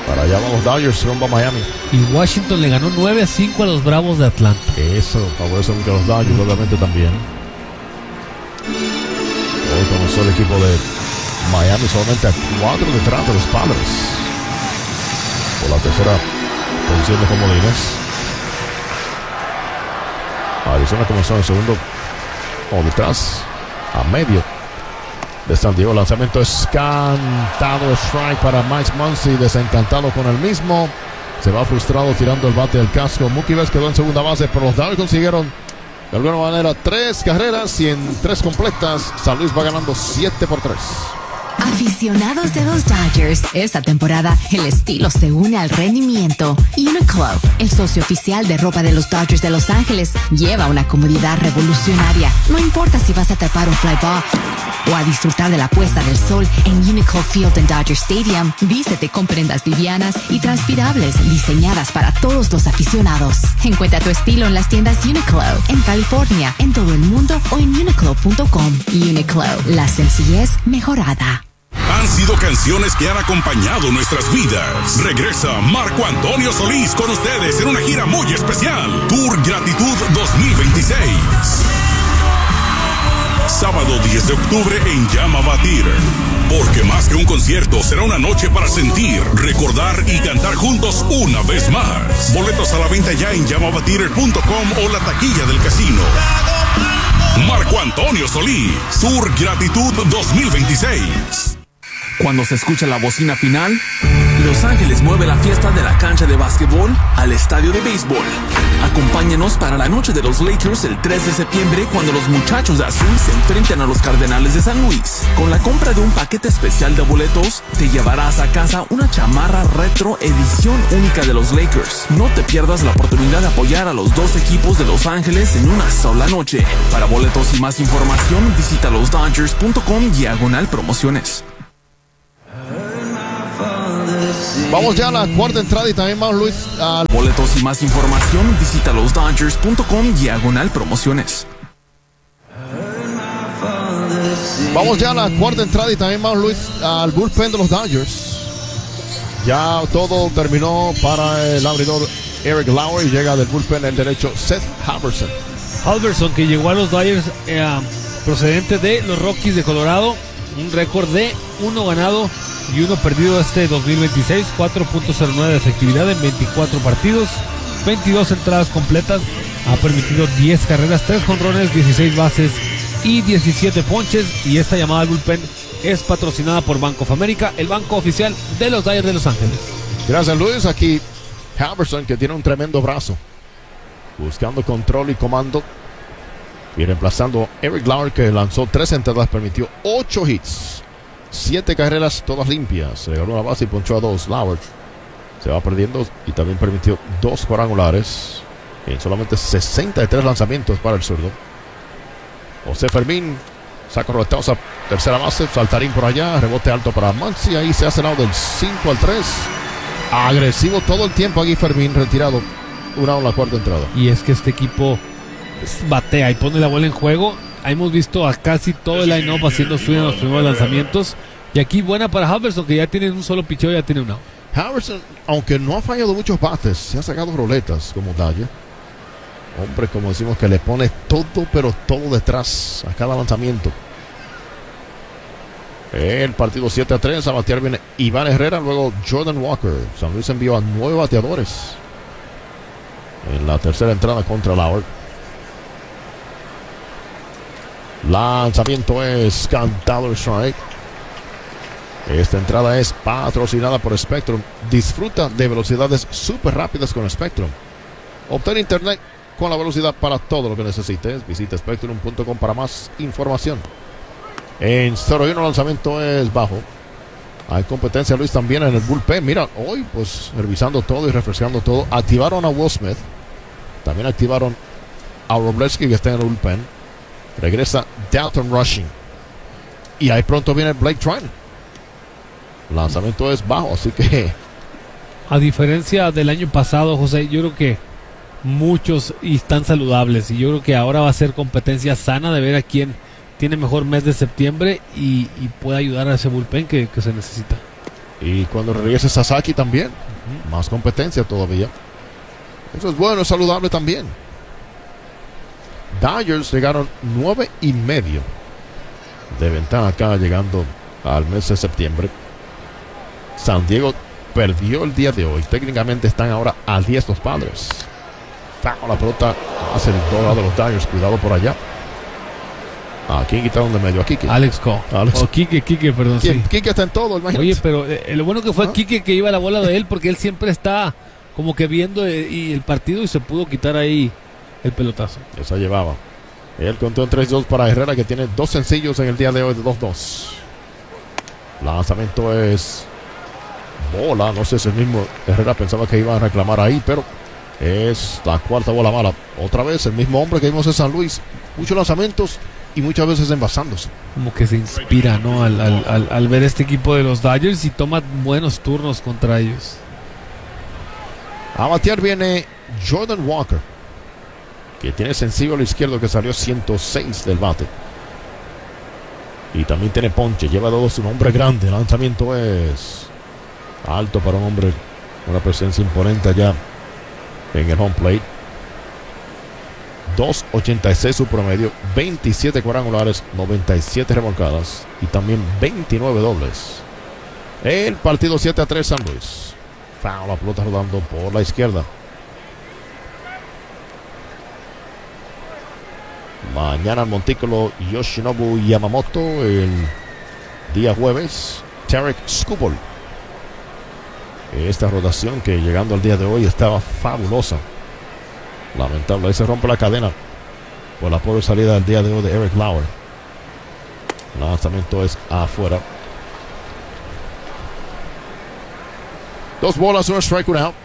Para allá van los Dodgers rumbo a Miami. Y Washington le ganó 9-5 a los Bravos de Atlanta. Eso favorece mucho a los Dodgers, obviamente también. Hoy comenzó el equipo de Miami solamente a 4 detrás de los Padres. Por la tercera posición de comodines. Arizona comenzó en el segundo o detrás, a medio de San Diego. Lanzamiento es cantado, strike para Max Muncy, desencantado con el mismo. Se va frustrado tirando el bate del casco. Mookie Betts quedó en segunda base, pero los Dodgers consiguieron de alguna manera 3 carreras y en 3 completas. San Luis va ganando 7-3. Aficionados de los Dodgers, esta temporada el estilo se une al rendimiento. Uniqlo, el socio oficial de ropa de los Dodgers de Los Ángeles, lleva una comodidad revolucionaria. No importa si vas a tapar un fly ball o a disfrutar de la puesta del sol en Uniqlo Field en Dodger Stadium. Vístete con prendas livianas y transpirables diseñadas para todos los aficionados. Encuentra tu estilo en las tiendas Uniqlo en California, en todo el mundo o en uniqlo.com. Uniqlo, la sencillez mejorada. Han sido canciones que han acompañado nuestras vidas. Regresa Marco Antonio Solís con ustedes en una gira muy especial. Tour Gratitud 2026. Sábado 10 de octubre en Llama Batir. Porque más que un concierto, será una noche para sentir, recordar y cantar juntos una vez más. Boletos a la venta ya en llamabatir.com o la taquilla del casino. Marco Antonio Solís, Tour Gratitud 2026. Cuando se escucha la bocina final, Los Ángeles mueve la fiesta de la cancha de básquetbol al estadio de béisbol. Acompáñanos para la noche de los Lakers el 3 de septiembre cuando los muchachos de azul se enfrenten a los Cardenales de San Luis. Con la compra de un paquete especial de boletos, te llevarás a casa una chamarra retro edición única de los Lakers. No te pierdas la oportunidad de apoyar a los 2 equipos de Los Ángeles en una sola noche. Para boletos y más información, visita losdodgers.com/promociones. Vamos ya a la cuarta entrada y también vamos, Luis, al... Boletos y más información, visita losdodgers.com/promociones. Vamos ya a la cuarta entrada y también vamos, Luis, al bullpen de los Dodgers. Ya todo terminó para el abridor Eric Lauer y llega del bullpen el derecho Seth Halverson. Halverson, que llegó a los Dodgers procedente de los Rockies de Colorado, un récord de 1 ganado y 1 perdido este 2026, 4.09 de efectividad en 24 partidos, 22 entradas completas, ha permitido 10 carreras, 3 jonrones, 16 bases y 17 ponches. Y esta llamada al bullpen es patrocinada por Bank of America, el banco oficial de los Dodgers de Los Ángeles. Gracias, Luis. Aquí Halverson, que tiene un tremendo brazo, buscando control y comando y reemplazando a Eric Lauer, que lanzó 3 entradas, permitió 8 hits, 7 carreras, todas limpias. Se ganó una base y ponchó a 2. Lauer se va perdiendo y también permitió 2 cuadrangulares en solamente 63 lanzamientos para el zurdo. José Fermín saca roletazo a tercera base, saltarín por allá, rebote alto para Muncy. Ahí se hace lado del 5-3. Agresivo todo el tiempo aquí Fermín, retirado 1 en la cuarta entrada. Y es que este equipo batea y pone la bola en juego. Hemos visto a casi todo el line-up haciendo swing en los primeros lanzamientos. Y aquí buena para Halverson, que ya tiene un solo picheo, ya tiene un out. Halverson, aunque no ha fallado muchos bates, se ha sacado roletas como Dodger. Hombre, como decimos, que le pone todo, pero todo detrás a cada lanzamiento. El partido 7-3, a batear viene Iván Herrera, luego Jordan Walker. San Luis envió a 9 bateadores en la tercera entrada contra Lauer. Lanzamiento es cantado, strike. Esta entrada es patrocinada por Spectrum. Disfruta de velocidades súper rápidas con Spectrum. Obtén internet con la velocidad para todo lo que necesites. Visita Spectrum.com para más información. En 0-1 el lanzamiento es bajo. Hay competencia, Luis, también en el bullpen. Mira, hoy pues revisando todo y refrescando todo. Activaron a Will Smith. También activaron a Wroblewski, que está en el bullpen. Regresa Dalton Rushing. Y ahí pronto viene Blake Treinen. Lanzamiento es bajo, así que... A diferencia del año pasado, José, yo creo que muchos y están saludables. Y yo creo que ahora va a ser competencia sana de ver a quién tiene mejor mes de septiembre y puede ayudar a ese bullpen que se necesita. Y cuando regrese Sasaki también. Más competencia todavía. Eso es bueno, es saludable también. Dodgers llegaron 9.5 de ventaja acá llegando al mes de septiembre. San Diego perdió el día de hoy. Técnicamente están ahora a 10 los Padres. La pelota hace el lado de los Dodgers. Cuidado por allá. ¿Quién quitaron de medio? A Quique. Alex Cole. Alex. O Quique, perdón. Sí. Quique está en todo, imagínate. Oye, pero lo bueno que fue Quique que iba a la bola de él, porque él siempre está como que viendo y el partido y se pudo quitar ahí el pelotazo. Esa llevaba. Él contó en 3-2 para Herrera, que tiene 2 sencillos en el día de hoy de 2-2. Lanzamiento es bola. No sé si el mismo Herrera pensaba que iba a reclamar ahí, pero es la cuarta bola mala. Otra vez el mismo hombre que vimos en San Luis. Muchos lanzamientos y muchas veces envasándose. Como que se inspira, ¿no? Al ver este equipo de los Dodgers y toma buenos turnos contra ellos. A batear viene Jordan Walker, que tiene sencillo a la izquierda, que salió 106 del bate. Y también tiene ponche. Lleva 2, un hombre grande. El lanzamiento es alto para un hombre, una presencia imponente allá en el home plate. 2.86 su promedio, 27 cuadrangulares, 97 remolcadas y también 29 dobles. El partido 7-3 San Luis. Foul, la pelota rodando por la izquierda. Mañana en Montículo, Yoshinobu Yamamoto. El día jueves, Tarek Skubal. Esta rotación que llegando al día de hoy estaba fabulosa. Lamentable, ahí se rompe la cadena por la pobre salida del día de hoy de Eric Lauer. El lanzamiento es afuera. 2 bolas, 1 strike, 1 out.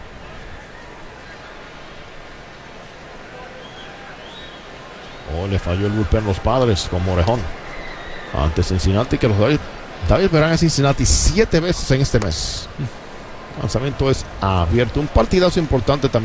Le falló el bullpen a los Padres con Morejón ante Cincinnati, que los Dodgers verán a Cincinnati 7 veces en este mes. El lanzamiento es abierto. Un partidazo importante también.